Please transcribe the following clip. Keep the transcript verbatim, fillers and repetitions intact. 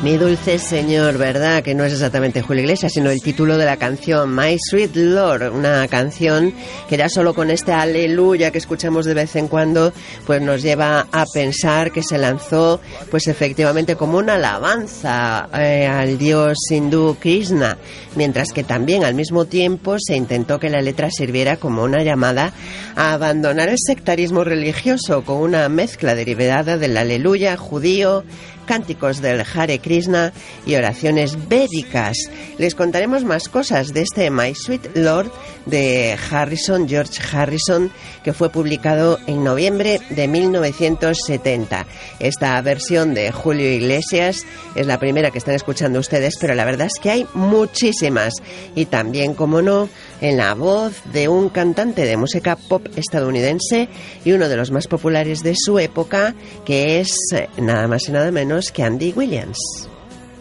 Mi dulce señor, ¿verdad? Que no es exactamente Julio Iglesias, sino el título de la canción, My Sweet Lord, una canción que ya solo con este aleluya que escuchamos de vez en cuando, pues nos lleva a pensar que se lanzó, pues efectivamente como una alabanza eh, al dios hindú Krishna, mientras que también al mismo tiempo se intentó que la letra sirviera como una llamada a abandonar el sectarismo religioso con una mezcla derivada del aleluya judío, cánticos del Hare Krishna y oraciones védicas. Les contaremos más cosas de este My Sweet Lord de Harrison, George Harrison, que fue publicado en noviembre de mil novecientos setenta. Esta versión de Julio Iglesias es la primera que están escuchando ustedes, pero la verdad es que hay muchísimas. Y también, como no, en la voz de un cantante de música pop estadounidense y uno de los más populares de su época, que es nada más y nada menos que Andy Williams.